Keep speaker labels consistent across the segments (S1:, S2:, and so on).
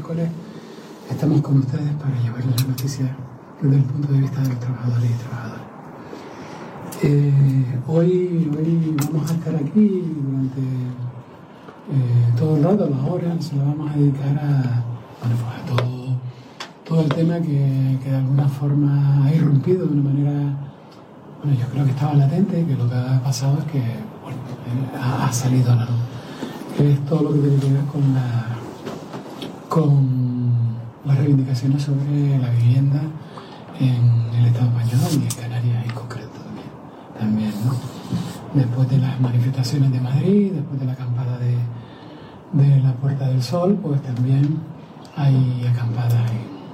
S1: miércoles estamos con ustedes para llevarles la noticia desde el punto de vista de los trabajadores y trabajadoras. Hoy vamos a estar aquí durante todo el rato, las horas, se la vamos a dedicar a todo el tema que de alguna forma ha irrumpido de una manera, yo creo que estaba latente, que lo que ha pasado es que ha salido a la luz. Que es todo lo que tiene que ver con las reivindicaciones sobre la vivienda en el Estado español y en Canarias en concreto también, ¿no? Después de las manifestaciones de Madrid, después de la acampada de la Puerta del Sol, pues también hay acampada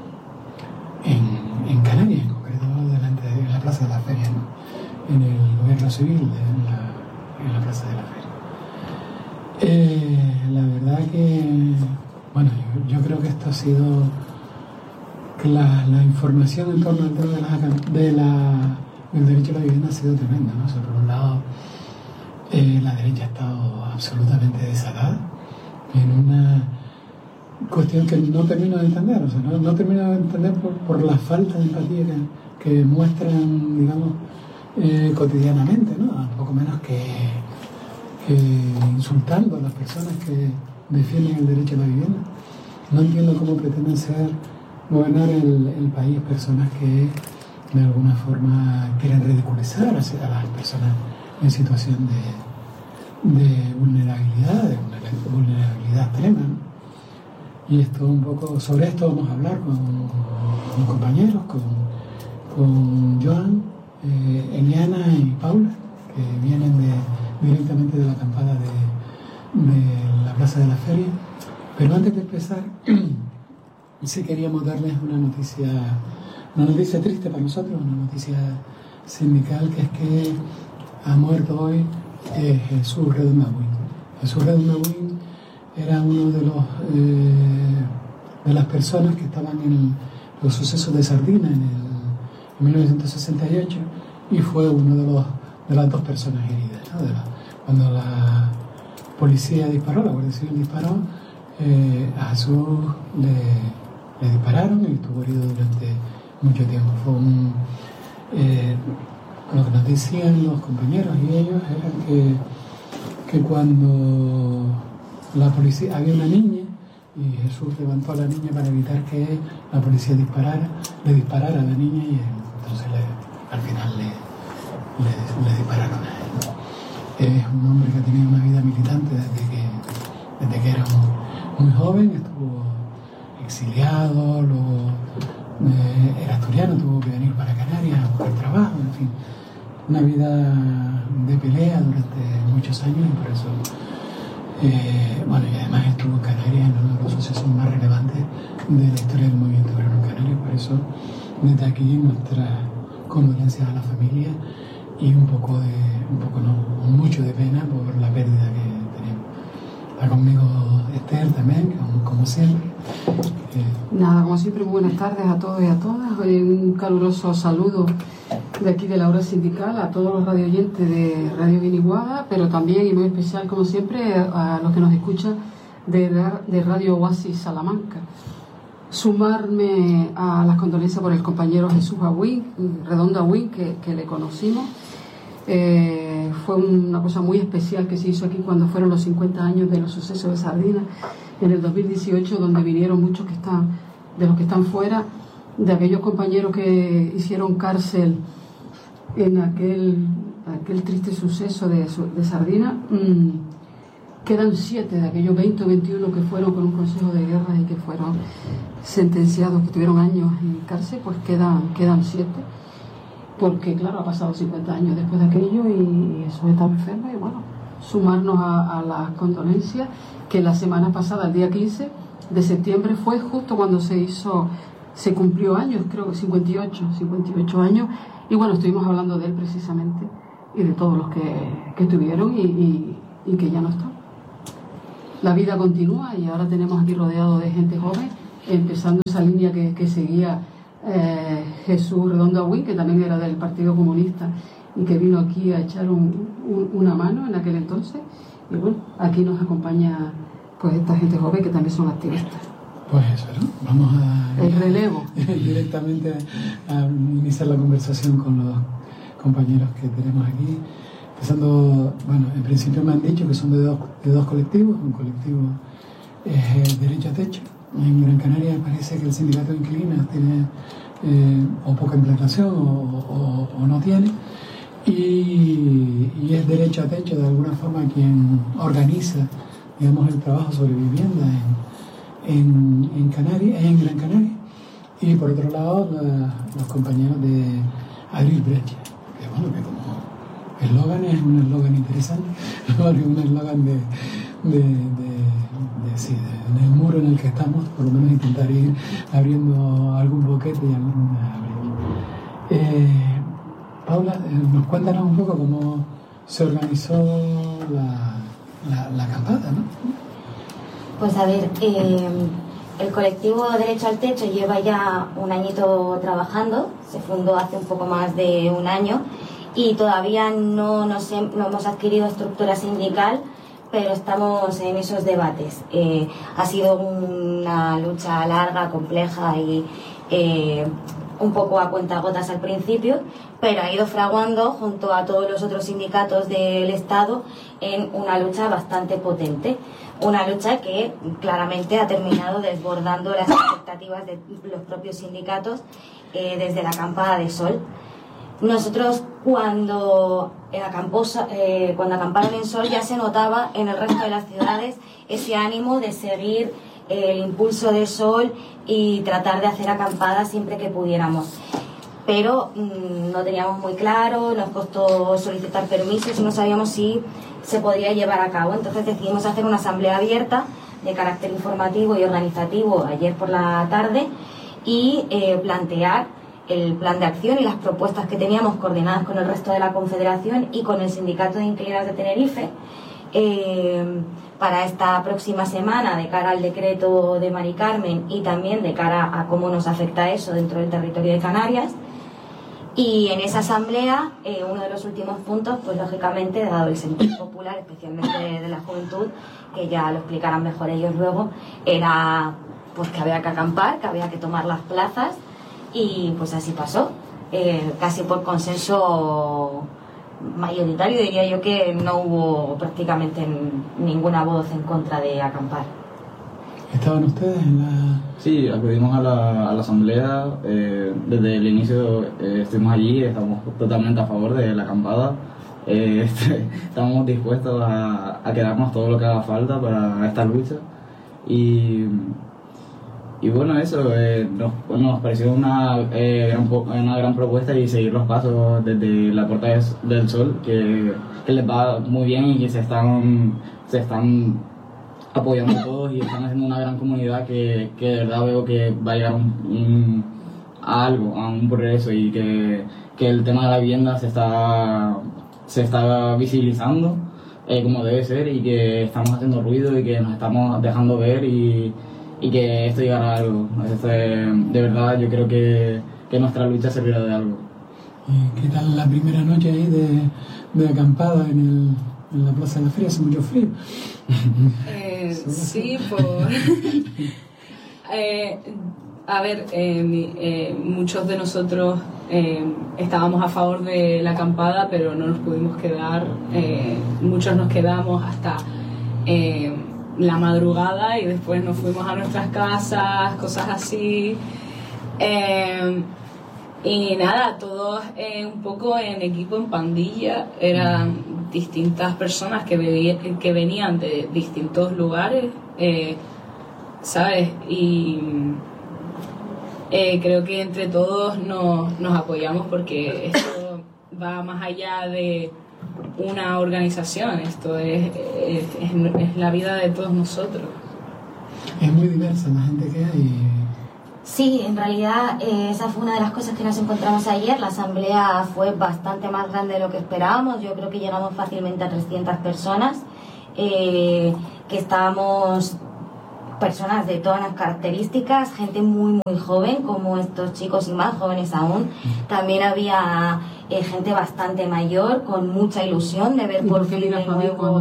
S1: en Canarias, en concreto delante de la Plaza de la Feria, ¿no? En el gobierno civil, en la Plaza de la Feria. La verdad que, yo creo que esto ha sido, que la información en torno al tema del derecho a la vivienda ha sido tremenda, ¿no? O sea, por un lado, la derecha ha estado absolutamente desatada en una cuestión que no termino de entender, o sea, no termino de entender por la falta de empatía que muestran, digamos, cotidianamente, ¿no? Un poco menos que insultando a las personas que defienden el derecho a la vivienda. No entiendo cómo pretenden gobernar el país personas que de alguna forma quieren ridiculizar a las personas en situación de vulnerabilidad extrema, ¿no? Y esto un poco, sobre esto vamos a hablar con compañeros, con Joan, Eliana y Paula, que vienen directamente de la acampada de la Plaza de la Feria. Pero antes de empezar, sí queríamos darles una noticia triste para nosotros, una noticia sindical, que es que ha muerto hoy Jesús Redonda Buin. Jesús Redonda Buin era uno de las personas que estaban en los sucesos de Sardina en 1968 y fue uno de las dos personas heridas, ¿no? Cuando la policía disparó, la Guardia Civil disparó, a Jesús le dispararon y estuvo herido durante mucho tiempo. Lo que nos decían los compañeros y ellos era que cuando la policía, había una niña y Jesús levantó a la niña para evitar que la policía le disparara a la niña, y entonces al final le dispararon a él. Es un hombre que ha tenido una vida militante desde que era muy joven, estuvo exiliado, luego era asturiano, tuvo que venir para Canarias a buscar trabajo, en fin, una vida de pelea durante muchos años, y por eso, y además estuvo en Canarias en uno de los sucesos más relevantes de la historia del movimiento obrero en Canarias. Por eso, desde aquí, nuestras condolencias a la familia y mucho de pena por la pérdida que tenemos. Está conmigo Esther también, como siempre.
S2: Nada, como siempre, muy buenas tardes a todos y a todas. Un caluroso saludo de aquí de la hora sindical a todos los radioyentes de Radio Guiniguada, pero también, y muy especial como siempre, a los que nos escuchan de Radio Oasis Salamanca. Sumarme a las condolencias por el compañero Jesús Redonda Buin, que le conocimos. Fue una cosa muy especial que se hizo aquí cuando fueron los 50 años de los sucesos de Sardina en el 2018, donde vinieron muchos de los que están fuera, de aquellos compañeros que hicieron cárcel en aquel triste suceso de Sardina. Quedan 7 de aquellos 20 o 21 que fueron con un consejo de guerra y que fueron sentenciados, que tuvieron años en cárcel, pues quedan 7. Porque claro, ha pasado 50 años después de aquello y eso está enfermo, y sumarnos a las condolencias, que la semana pasada, el día 15 de septiembre, fue justo cuando se cumplió años, creo que 58 años, y estuvimos hablando de él precisamente, y de todos los que estuvieron y que ya no están. La vida continúa y ahora tenemos aquí rodeado de gente joven, empezando esa línea que seguía Jesús Redonda Buin, que también era del Partido Comunista y que vino aquí a echar una mano en aquel entonces. Y aquí nos acompaña pues esta gente joven que también son activistas.
S1: Pues eso, ¿no? Vamos a...
S2: El relevo.
S1: Directamente a iniciar la conversación con los compañeros que tenemos aquí. Empezando, bueno, en principio me han dicho que son de dos colectivos. Un colectivo es Derecho a Techo. En Gran Canaria parece que el sindicato de inquilinas tiene o poca implantación o no tiene. Y es Derecho a Techo de alguna forma quien organiza, digamos, el trabajo sobre vivienda en Canarias, en Gran Canaria. Y por otro lado los compañeros de Abril Brecha, que bueno, que como eslogan es un eslogan interesante, un eslogan en el muro en el que estamos, por lo menos intentar ir abriendo algún boquete y alguna abril. Paula, nos cuéntanos un poco cómo se organizó la acampada, ¿no?
S3: Pues a ver, el colectivo Derecho al Techo lleva ya un añito trabajando, se fundó hace un poco más de un año y todavía no hemos adquirido estructura sindical, pero estamos en esos debates. Ha sido una lucha larga, compleja y un poco a cuentagotas al principio, pero ha ido fraguando junto a todos los otros sindicatos del Estado en una lucha bastante potente. Una lucha que claramente ha terminado desbordando las expectativas de los propios sindicatos desde la acampada de Sol. Nosotros cuando acamparon en Sol ya se notaba en el resto de las ciudades ese ánimo de seguir el impulso de Sol y tratar de hacer acampadas siempre que pudiéramos. Pero no teníamos muy claro, nos costó solicitar permisos y no sabíamos si se podría llevar a cabo. Entonces decidimos hacer una asamblea abierta de carácter informativo y organizativo ayer por la tarde y plantear el plan de acción y las propuestas que teníamos coordinadas con el resto de la Confederación y con el Sindicato de Inquilinas de Tenerife para esta próxima semana de cara al decreto de Mari Carmen y también de cara a cómo nos afecta eso dentro del territorio de Canarias. Y en esa asamblea, uno de los últimos puntos, pues lógicamente, dado el sentido popular, especialmente de la juventud, que ya lo explicarán mejor ellos luego, era pues que había que acampar, que había que tomar las plazas, y pues así pasó, casi por consenso mayoritario, diría yo que no hubo prácticamente ninguna voz en contra de acampar.
S1: ¿Estaban ustedes en la...?
S4: Sí, acudimos a la asamblea, desde el inicio estuvimos allí, estamos totalmente a favor de la acampada, estamos dispuestos a quedarnos todo lo que haga falta para esta lucha y bueno, eso nos pareció una gran propuesta y seguir los pasos desde la Puerta del Sol, que les va muy bien y que se están apoyando todos y están haciendo una gran comunidad que de verdad veo que va a llegar a un progreso y que el tema de la vivienda se está visibilizando como debe ser y que estamos haciendo ruido y que nos estamos dejando ver y que esto llegará a algo. De verdad yo creo que nuestra lucha servirá de algo.
S1: ¿Qué tal la primera noche ahí de acampada en la Plaza de la Feria? Hace mucho frío.
S5: Sí, a ver, muchos de nosotros estábamos a favor de la acampada, pero no nos pudimos quedar. Muchos nos quedamos hasta la madrugada y después nos fuimos a nuestras casas, cosas así. Y nada, todos un poco en equipo, en pandilla, eran distintas personas que venían de distintos lugares, ¿sabes? Y creo que entre todos nos apoyamos porque esto va más allá de una organización, esto es la vida de todos nosotros.
S1: Es muy diversa la gente que hay.
S3: Sí, en realidad esa fue una de las cosas que nos encontramos ayer. La asamblea fue bastante más grande de lo que esperábamos. Yo creo que llegamos fácilmente a 300 personas, que estábamos personas de todas las características, gente muy muy joven como estos chicos y más jóvenes aún. También había gente bastante mayor con mucha ilusión de ver por fin de nuevo.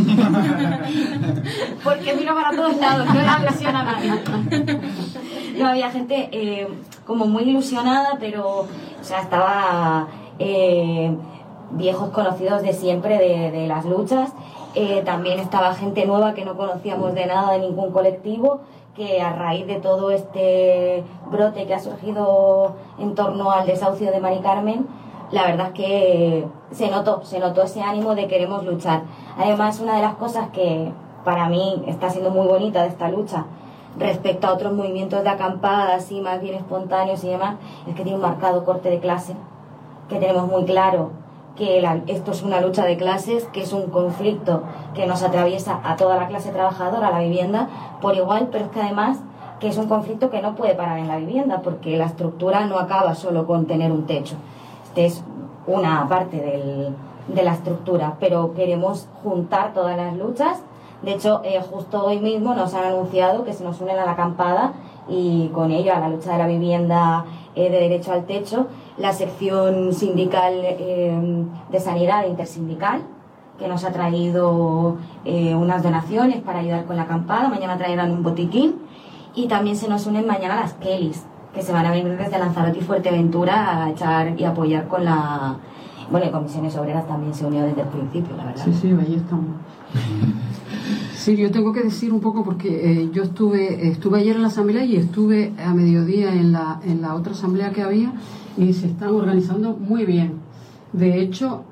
S3: Porque miro para todos lados, no la ilusión a nadie. No, había gente como muy ilusionada, pero o sea, estaba viejos conocidos de siempre de las luchas. También estaba gente nueva que no conocíamos de nada de ningún colectivo, que a raíz de todo este brote que ha surgido en torno al desahucio de Mari Carmen, la verdad es que se notó ese ánimo de queremos luchar. Además, una de las cosas que para mí está siendo muy bonita de esta lucha respecto a otros movimientos de acampada así más bien espontáneos y demás, es que tiene un marcado corte de clase, que tenemos muy claro que esto es una lucha de clases, que es un conflicto que nos atraviesa a toda la clase trabajadora, a la vivienda, por igual, pero es que además que es un conflicto que no puede parar en la vivienda, porque la estructura no acaba solo con tener un techo. Este es una parte de la estructura, pero queremos juntar todas las luchas. De hecho, justo hoy mismo nos han anunciado que se nos unen a la acampada y con ello a la lucha de la vivienda de derecho al techo, la sección sindical de sanidad intersindical, que nos ha traído unas donaciones para ayudar con la acampada. Mañana traerán un botiquín y también se nos unen mañana las Kellys, que se van a venir desde Lanzarote y Fuerteventura a echar y apoyar con la... Bueno, y Comisiones Obreras también se unió desde el principio, la verdad.
S2: Sí, ahí estamos. Sí, yo tengo que decir un poco porque yo estuve ayer en la asamblea y estuve a mediodía en la otra asamblea que había y se están organizando muy bien. De hecho,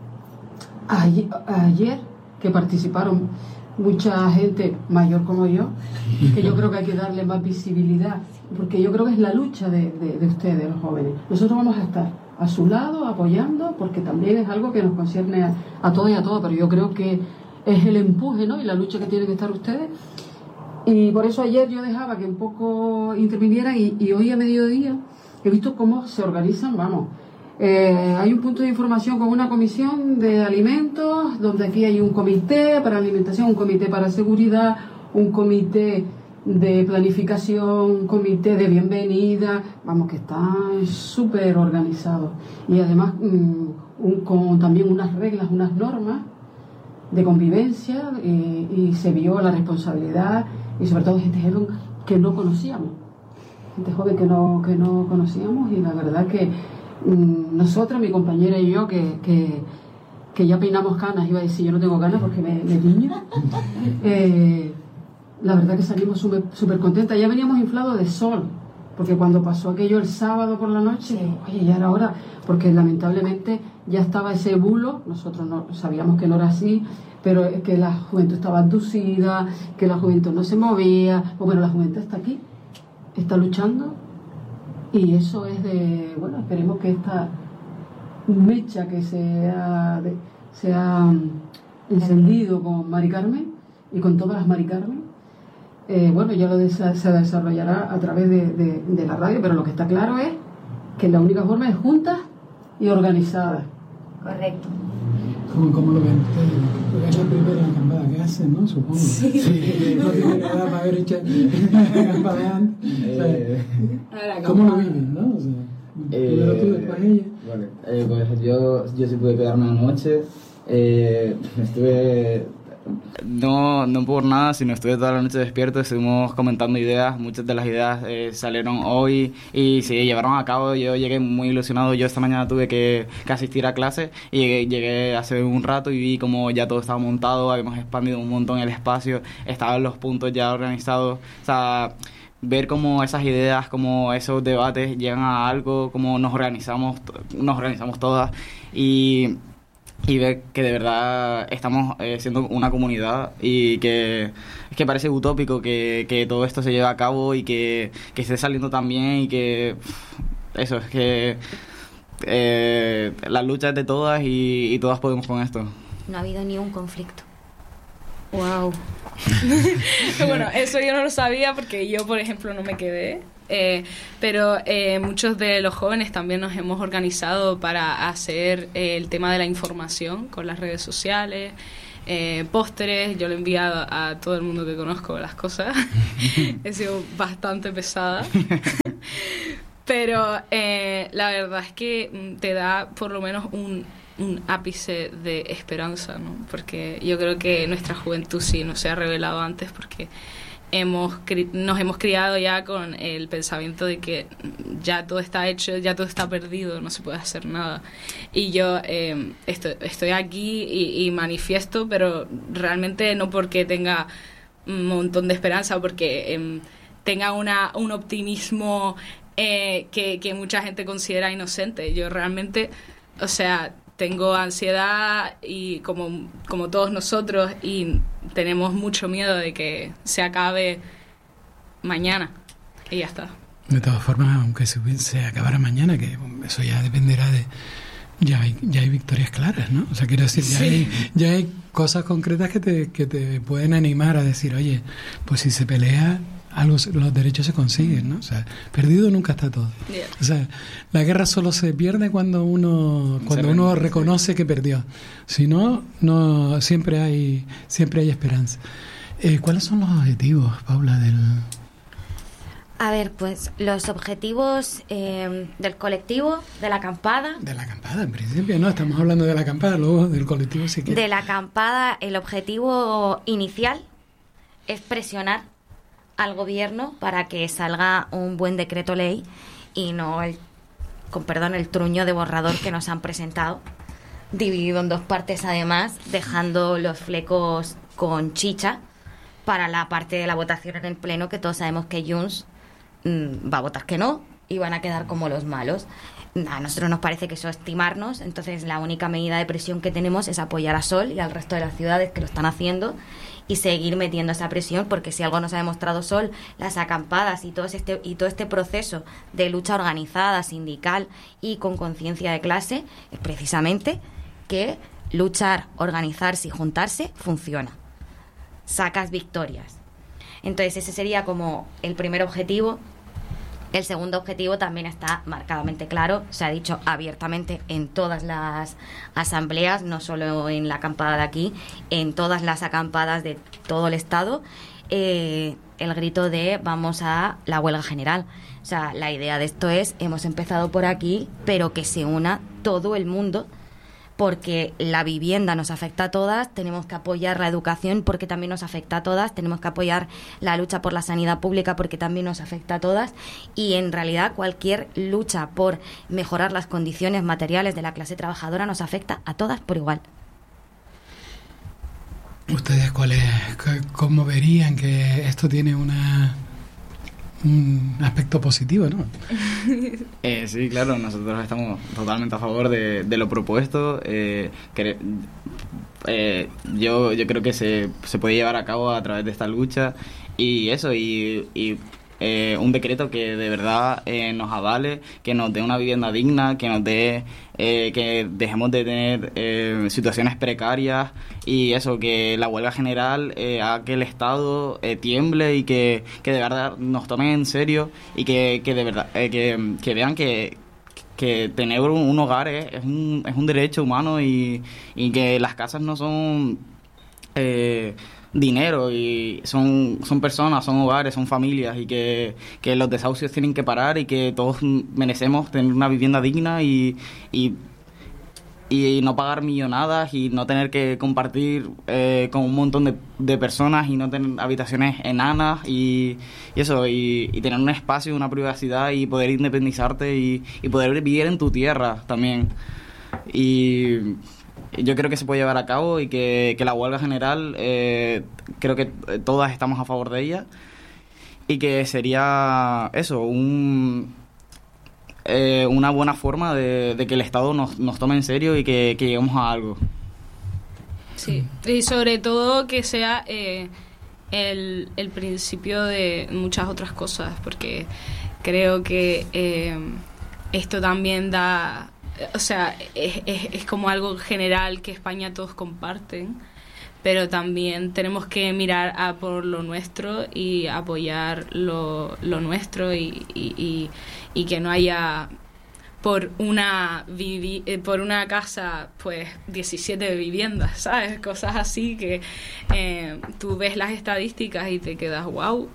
S2: ayer que participaron mucha gente mayor como yo, que yo creo que hay que darle más visibilidad, porque yo creo que es la lucha de ustedes, los jóvenes. Nosotros vamos a estar a su lado apoyando, porque también es algo que nos concierne a todos y a todas, pero yo creo que es el empuje, ¿no? Y la lucha que tienen que estar ustedes. Y por eso ayer yo dejaba que un poco intervinieran y hoy a mediodía he visto cómo se organizan, vamos. Hay un punto de información con una comisión de alimentos, donde aquí hay un comité para alimentación, un comité para seguridad, un comité de planificación, un comité de bienvenida, vamos, que está súper organizado. Y además con también unas reglas, unas normas de convivencia y se vio la responsabilidad y sobre todo gente joven que no conocíamos, y la verdad que nosotras, mi compañera y yo que ya peinamos canas, iba a decir yo no tengo canas porque me tiño, la verdad que salimos súper contentas. Ya veníamos inflados de sol, porque cuando pasó aquello el sábado por la noche, oye, ya era hora, porque lamentablemente ya estaba ese bulo, nosotros no sabíamos que no era así, pero es que la juventud estaba entucida, que la juventud no se movía. Pues bueno, la juventud está aquí, está luchando, y eso es bueno, esperemos que esta mecha que se ha encendido con Mari Carmen y con todas las Mari Carmen, bueno, ya se desarrollará a través de la radio, pero lo que está claro es que la única forma es juntas y organizadas.
S3: Correcto.
S1: ¿Cómo lo ven ustedes? Porque es la primera acampada que hacen, ¿no? Supongo. Sí. No tiene nada para haber hecho acampada antes. ¿Cómo lo viven, no? O sea, primero tú, después ella.
S4: Vale. Pues yo sí pude quedarme anoche. No por nada, sino estuve toda la noche despierto, estuvimos comentando ideas, muchas de las ideas salieron hoy y se llevaron a cabo. Yo llegué muy ilusionado, yo esta mañana tuve que asistir a clases y llegué hace un rato y vi como ya todo estaba montado, habíamos expandido un montón el espacio, estaban los puntos ya organizados, o sea, ver cómo esas ideas, cómo esos debates llegan a algo, cómo nos organizamos todas y ver que de verdad estamos siendo una comunidad y que parece utópico que todo esto se lleve a cabo y que esté saliendo tan bien y que eso es que la lucha es de todas y todas podemos con esto.
S3: No ha habido ni un conflicto.
S5: Wow. Bueno, eso yo no lo sabía porque yo, por ejemplo, no me quedé. Pero muchos de los jóvenes también nos hemos organizado para hacer el tema de la información con las redes sociales, pósteres, yo le he enviado a todo el mundo que conozco las cosas. He sido bastante pesada. Pero la verdad es que te da por lo menos un ápice de esperanza, ¿no? Porque yo creo que nuestra juventud sí no se ha revelado antes, porque nos hemos criado ya con el pensamiento de que ya todo está hecho, ya todo está perdido, no se puede hacer nada. Y yo estoy aquí y manifiesto, pero realmente no porque tenga un montón de esperanza, porque tenga un optimismo que mucha gente considera inocente. Yo realmente, o sea, tengo ansiedad y como todos nosotros, y tenemos mucho miedo de que se acabe mañana y ya está.
S1: De todas formas, aunque se acabara mañana, que eso ya dependerá de... Ya hay victorias claras, ¿no? O sea, quiero decir, ya hay cosas concretas que te pueden animar a decir, oye, pues si se pelea, los derechos se consiguen, ¿no? O sea, perdido nunca está todo. Yeah. O sea, la guerra solo se pierde cuando uno reconoce que perdió. Si no, siempre hay esperanza. ¿Cuáles son los objetivos, Paula, del...?
S3: A ver, pues los objetivos del colectivo, de la acampada.
S1: De la acampada, en principio, ¿no? Estamos hablando de la acampada, luego del colectivo, si quieres.
S3: De la acampada, el objetivo inicial es presionar al gobierno para que salga un buen decreto ley y no el truño de borrador que nos han presentado, dividido en dos partes además, dejando los flecos con chicha para la parte de la votación en el pleno, que todos sabemos que Junts va a votar que no y van a quedar como los malos. A nosotros nos parece que eso es timarnos, entonces la única medida de presión que tenemos es apoyar a Sol y al resto de las ciudades que lo están haciendo y seguir metiendo esa presión, porque si algo nos ha demostrado Sol, las acampadas y todo este proceso de lucha organizada, sindical y con conciencia de clase, es precisamente que luchar, organizarse y juntarse funciona. Sacas victorias. Entonces ese sería como el primer objetivo. El segundo objetivo también está marcadamente claro, se ha dicho abiertamente en todas las asambleas, no solo en la acampada de aquí, en todas las acampadas de todo el Estado, el grito de vamos a la huelga general. O sea, la idea de esto es, hemos empezado por aquí, pero que se una todo el mundo, porque la vivienda nos afecta a todas, tenemos que apoyar la educación porque también nos afecta a todas, tenemos que apoyar la lucha por la sanidad pública porque también nos afecta a todas, y en realidad cualquier lucha por mejorar las condiciones materiales de la clase trabajadora nos afecta a todas por igual.
S1: ¿Ustedes cómo verían que esto tiene un aspecto positivo, no?
S4: Sí, claro, nosotros estamos totalmente a favor de lo propuesto. Yo creo que se puede llevar a cabo a través de esta lucha y eso, y un decreto que de verdad nos avale, que nos dé una vivienda digna, que nos dé que dejemos de tener situaciones precarias, y eso, que la huelga general haga que el Estado tiemble y que de verdad nos tomen en serio, y que de verdad que vean que tener un hogar es un derecho humano, y que las casas no son dinero, y son personas, son hogares, son familias, y que los desahucios tienen que parar, y que todos merecemos tener una vivienda digna y no pagar millonadas, y no tener que compartir con un montón de personas, y no tener habitaciones enanas, y eso, y tener un espacio, una privacidad, y poder independizarte y poder vivir en tu tierra también. Y yo creo que se puede llevar a cabo, y que la huelga general, creo que todas estamos a favor de ella, y que sería eso, una buena forma de que el Estado nos tome en serio y que lleguemos a algo.
S5: Sí, y sobre todo que sea el principio de muchas otras cosas, porque creo que esto también da... O sea, es como algo general que España todos comparten, pero también tenemos que mirar a por lo nuestro y apoyar lo nuestro, y que no haya por una casa, pues 17 viviendas, ¿sabes? Cosas así que tú ves las estadísticas y te quedas, wow,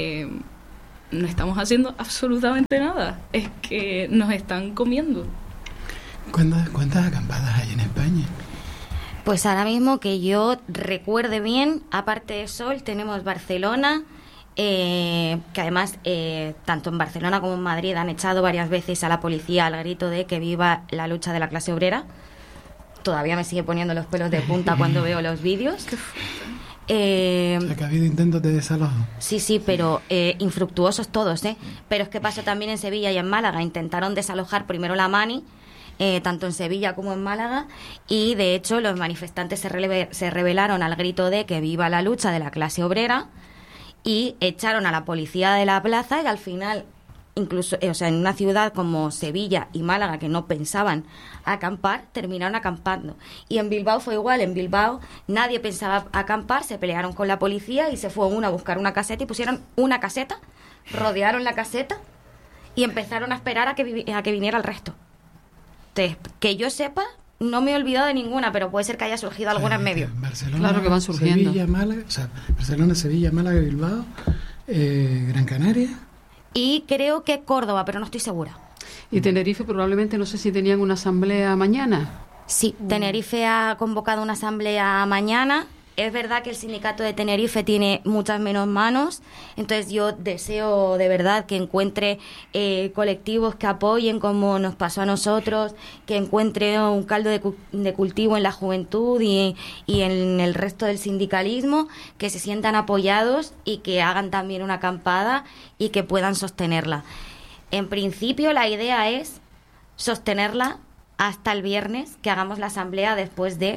S5: no estamos haciendo absolutamente nada, es que nos están comiendo.
S1: ¿Cuántas acampadas hay en España?
S3: Pues ahora mismo que yo recuerde bien, aparte de Sol, tenemos Barcelona, que además tanto en Barcelona como en Madrid han echado varias veces a la policía al grito de que viva la lucha de la clase obrera. Todavía me sigue poniendo los pelos de punta cuando veo los vídeos.
S1: O sea, que ha habido intentos de desalojo.
S3: Sí, pero infructuosos todos, ¿eh? Pero es que pasó también en Sevilla y en Málaga. Intentaron desalojar primero la Mani, tanto en Sevilla como en Málaga, y de hecho los manifestantes se rebelaron al grito de que viva la lucha de la clase obrera y echaron a la policía de la plaza, y al final, incluso en una ciudad como Sevilla y Málaga, que no pensaban acampar, terminaron acampando. Y en Bilbao fue igual. En Bilbao nadie pensaba acampar, se pelearon con la policía y se fue uno a buscar una caseta y pusieron una caseta, rodearon la caseta y empezaron a esperar a que viniera el resto. Entonces, que yo sepa, no me he olvidado de ninguna, pero puede ser que haya surgido alguna en medio.
S1: Barcelona,
S2: claro que van surgiendo.
S1: Sevilla, Málaga, Barcelona, Sevilla, Málaga, Bilbao, Gran Canaria.
S3: Y creo que Córdoba, pero no estoy segura.
S2: Y Tenerife probablemente, no sé si tenían una asamblea mañana.
S3: Sí, Tenerife ha convocado una asamblea mañana. Es verdad que el sindicato de Tenerife tiene muchas menos manos, entonces yo deseo de verdad que encuentre colectivos que apoyen, como nos pasó a nosotros, que encuentre un caldo de cultivo en la juventud y en el resto del sindicalismo, que se sientan apoyados y que hagan también una acampada y que puedan sostenerla. En principio la idea es sostenerla hasta el viernes, que hagamos la asamblea después de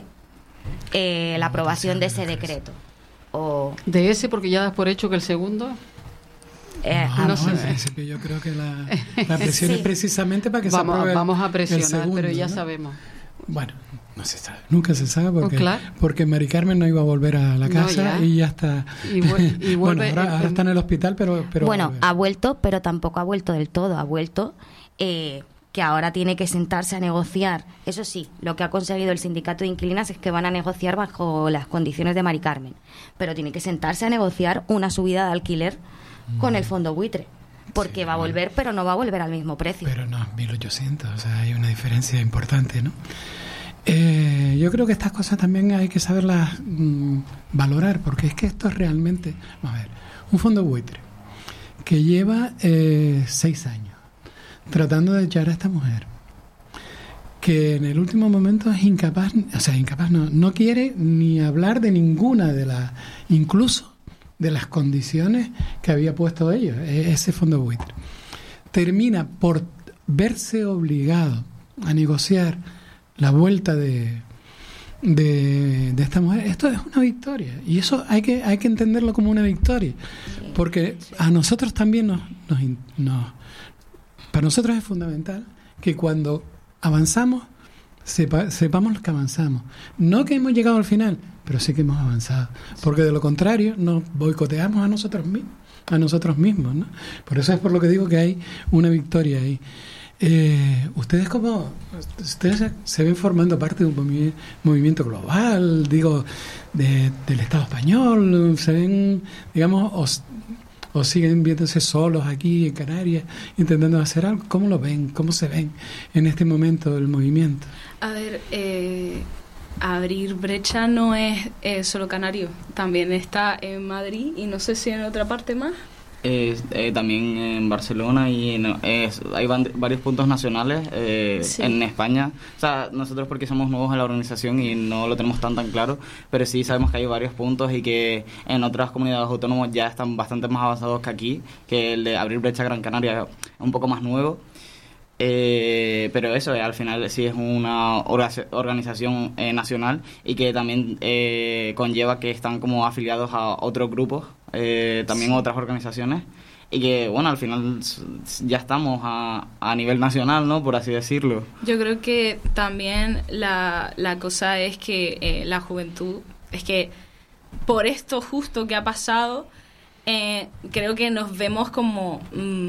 S3: la aprobación de ese decreto.
S2: De ese, porque ya das por hecho que el segundo...
S1: no sé. En principio yo creo que la presión es precisamente para que se apruebe.
S2: Vamos a presionar,
S1: segundo,
S2: pero ya
S1: ¿no?
S2: sabemos.
S1: Bueno, no se sabe, nunca se sabe porque,
S2: claro.
S1: porque Mari Carmen no iba a volver a la casa y ya está.
S2: Y vuelve,
S1: bueno, ahora está en el hospital, pero
S3: bueno, ha vuelto, pero tampoco ha vuelto del todo. Ha vuelto que ahora tiene que sentarse a negociar. Eso sí, lo que ha conseguido el sindicato de inquilinas es que van a negociar bajo las condiciones de Mari Carmen, pero tiene que sentarse a negociar una subida de alquiler con el fondo buitre, porque va a volver, pero no va a volver al mismo precio.
S1: Pero no, 1.800, o sea, hay una diferencia importante, ¿no? Yo creo que estas cosas también hay que saberlas valorar, porque es que esto es realmente, vamos a ver, un fondo buitre que lleva 6 años tratando de echar a esta mujer, que en el último momento es incapaz, no quiere ni hablar de ninguna de las, incluso de las condiciones que había puesto ellos, ese fondo buitre. Termina por verse obligado a negociar la vuelta de esta mujer. Esto es una victoria, y eso hay que entenderlo como una victoria, porque a nosotros también para nosotros es fundamental que cuando avanzamos sepamos que avanzamos, no que hemos llegado al final, pero sí que hemos avanzado, porque de lo contrario nos boicoteamos a nosotros mismos, ¿no? Por eso es por lo que digo que hay una victoria ahí. Ustedes se ven formando parte de un movimiento global, digo, del Estado español, se ven, digamos, o siguen viéndose solos aquí en Canarias intentando hacer algo. ¿Cómo lo ven? ¿Cómo se ven en este momento del movimiento?
S5: A ver, Abrir Brecha no es solo canario, también está en Madrid y no sé si en otra parte más.
S4: También en Barcelona y hay varios puntos nacionales
S5: sí.
S4: En España. O sea, nosotros porque somos nuevos en la organización y no lo tenemos tan claro, pero sí sabemos que hay varios puntos y que en otras comunidades autónomas ya están bastante más avanzados que aquí, que el de Abrir Brecha Gran Canaria es un poco más nuevo. Pero eso al final sí es una organización nacional y que también conlleva que están como afiliados a otros grupos, también
S5: sí.
S4: Otras organizaciones, y que bueno, al final ya estamos a nivel nacional, ¿no? Por así decirlo.
S5: Yo creo que también la cosa es que la juventud, es que por esto justo que ha pasado, creo que nos vemos como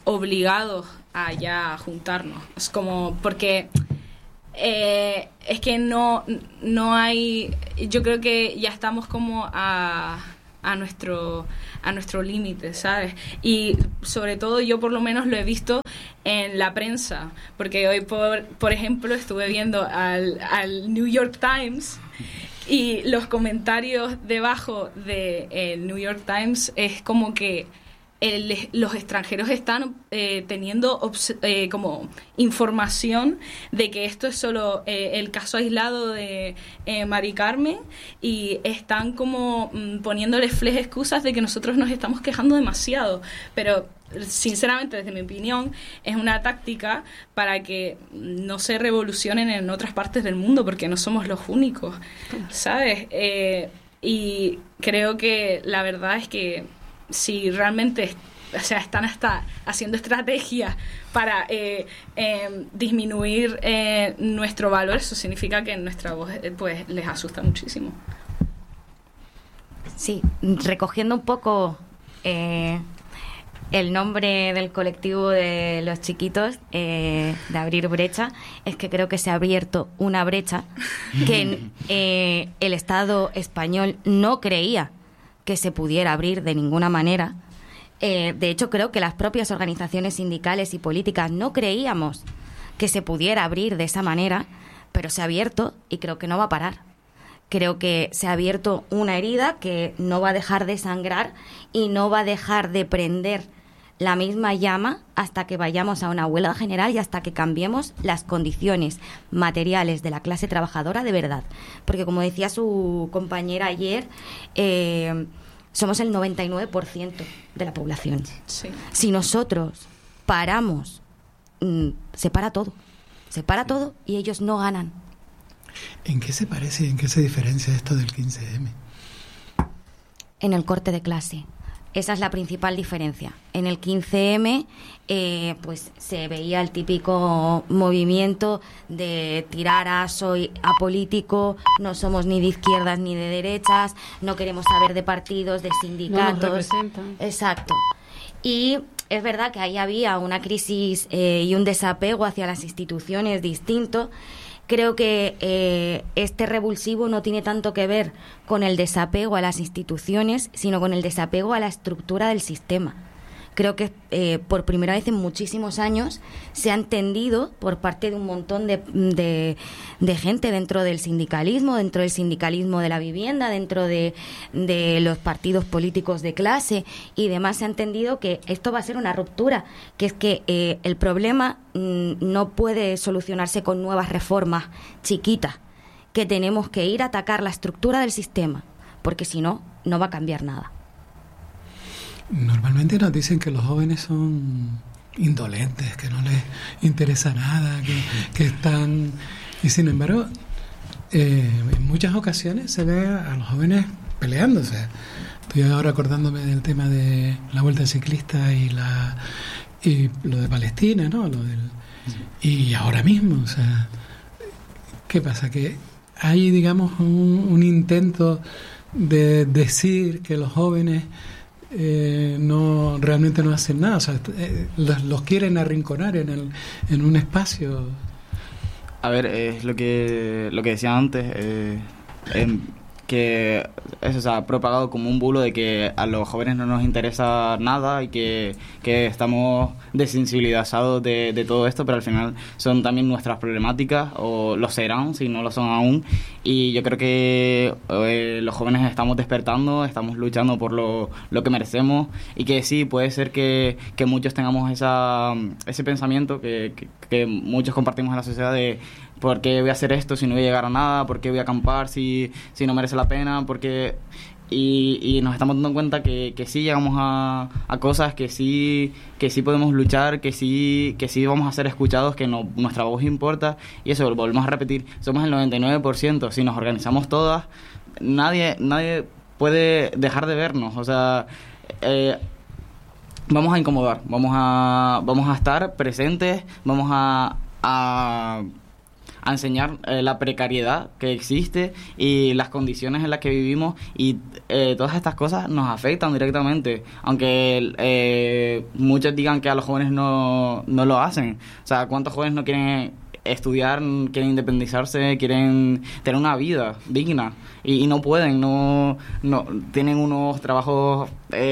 S5: obligados a ya juntarnos. Es como, porque es que no hay, yo creo que ya estamos como a nuestro límite, ¿sabes? Y sobre todo yo por lo menos lo he visto en la prensa, porque hoy por ejemplo estuve viendo al New York Times, y los comentarios debajo del New York Times es como que los extranjeros están teniendo como información de que esto es solo el caso aislado de Mari Carmen, y están como poniéndole excusas de que nosotros nos estamos quejando demasiado, pero sinceramente, desde mi opinión, es una táctica para que no se revolucionen en otras partes del mundo, porque no somos los únicos, ¿sabes? Y creo que la verdad es que si realmente, o sea, están hasta haciendo estrategias para disminuir nuestro valor, eso significa que nuestra voz pues les asusta muchísimo.
S3: Sí, recogiendo un poco el nombre del colectivo de los chiquitos, de abrir brecha, es que creo que se ha abierto una brecha que el Estado español no creía que se pudiera abrir de ninguna manera. De hecho, creo que las propias organizaciones sindicales y políticas no creíamos que se pudiera abrir de esa manera, pero se ha abierto y creo que no va a parar. Creo que se ha abierto una herida que no va a dejar de sangrar y no va a dejar de prender la misma llama hasta que vayamos a una huelga general y hasta que cambiemos las condiciones materiales de la clase trabajadora de verdad. Porque, como decía su compañera ayer, somos el 99% de la población.
S5: Sí.
S3: Si nosotros paramos, se para todo. Se para todo y ellos no ganan.
S1: ¿En qué se parece, en qué se diferencia esto del 15M?
S3: En el corte de clase. Esa es la principal diferencia. En el 15M pues se veía el típico movimiento de tirar a soy apolítico, no somos ni de izquierdas ni de derechas, no queremos saber de partidos, de sindicatos.
S2: No nos representan.
S3: Exacto. Y es verdad que ahí había una crisis y un desapego hacia las instituciones distinto. Creo que este revulsivo no tiene tanto que ver con el desapego a las instituciones, sino con el desapego a la estructura del sistema. Creo que por primera vez en muchísimos años se ha entendido por parte de un montón de gente dentro del sindicalismo de la vivienda, dentro de los partidos políticos de clase y demás, se ha entendido que esto va a ser una ruptura, que es que el problema no puede solucionarse con nuevas reformas chiquitas, que tenemos que ir a atacar la estructura del sistema, porque si no, no va a cambiar nada.
S1: Normalmente nos dicen que los jóvenes son indolentes, que no les interesa nada, que están... Y sin embargo, en muchas ocasiones se ve a los jóvenes peleándose. Estoy ahora acordándome del tema de la Vuelta Ciclista y lo de Palestina, ¿no? Y ahora mismo, o sea, ¿qué pasa? Que hay, digamos, un intento de decir que los jóvenes realmente no hacen nada, o sea, los quieren arrinconar en un espacio.
S4: A ver, es lo que decía antes, que eso se ha propagado como un bulo de que a los jóvenes no nos interesa nada y que estamos desensibilizados de todo esto, pero al final son también nuestras problemáticas, o lo serán si no lo son aún, y yo creo que los jóvenes estamos despertando, estamos luchando por lo que merecemos, y que sí, puede ser que muchos tengamos ese pensamiento que muchos compartimos en la sociedad de ¿por qué voy a hacer esto si no voy a llegar a nada? ¿Por qué voy a acampar si no merece la pena? Y nos estamos dando cuenta que sí llegamos a cosas, que sí podemos luchar, que sí vamos a ser escuchados, que nuestra voz importa. Y eso, volvemos a repetir, somos el 99%. Si nos organizamos todas, nadie puede dejar de vernos. O sea, vamos a incomodar, vamos a estar presentes, vamos a a enseñar la precariedad que existe y las condiciones en las que vivimos, y todas estas cosas nos afectan directamente, aunque muchos digan que a los jóvenes no lo hacen. O sea, ¿cuántos jóvenes no quieren estudiar, quieren independizarse, quieren tener una vida digna y no pueden, no tienen unos trabajos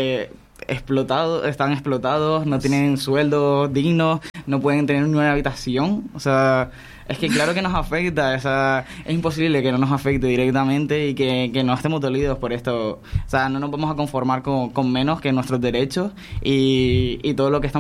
S4: están explotados, no tienen sueldos dignos, no pueden tener una habitación? O sea, es que claro que nos afecta, o sea, es imposible que no nos afecte directamente y que no estemos dolidos por esto. O sea, no nos vamos a conformar con menos que nuestros derechos y todo lo que estamos